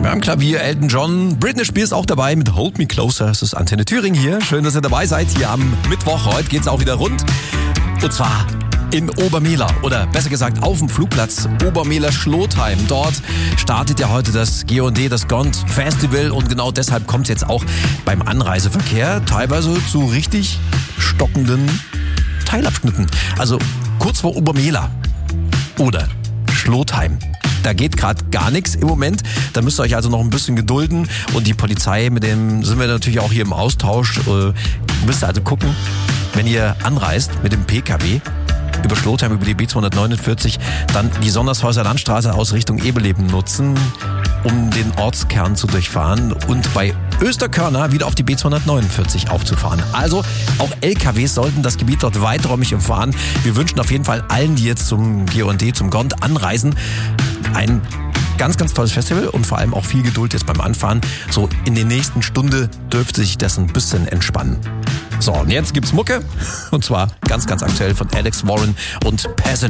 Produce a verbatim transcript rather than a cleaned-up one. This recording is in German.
Wir haben Klavier, Elton John, Britney Spears auch dabei mit Hold Me Closer. Es ist Antenne Thüringen hier. Schön, dass ihr dabei seid. Hier am Mittwoch. Heute geht's auch wieder rund. Und zwar in Obermehler oder besser gesagt auf dem Flugplatz Obermehler-Schlotheim. Dort startet ja heute das G und D, das Gond Festival, und genau deshalb kommt es jetzt auch beim Anreiseverkehr teilweise zu richtig stockenden Teilabschnitten. Also kurz vor Obermehler oder Schlotheim. Da geht gerade gar nichts im Moment. Da müsst ihr euch also noch ein bisschen gedulden. Und die Polizei, mit dem sind wir natürlich auch hier im Austausch. Äh, müsst ihr also gucken, wenn ihr anreist mit dem P K W über Schlotheim, über die B zweihundertneunundvierzig, dann die Sondershäuser Landstraße aus Richtung Ebeleben nutzen, um den Ortskern zu durchfahren und bei Österkörner wieder auf die B zweihundertneunundvierzig aufzufahren. Also auch L K Ws sollten das Gebiet dort weiträumig umfahren. Wir wünschen auf jeden Fall allen, die jetzt zum G und D, zum Gond anreisen, ein ganz, ganz tolles Festival und vor allem auch viel Geduld jetzt beim Anfahren. So in der nächsten Stunde dürfte sich das ein bisschen entspannen. So, und jetzt gibt's Mucke, und zwar ganz, ganz aktuell von Alex Warren und Passenger.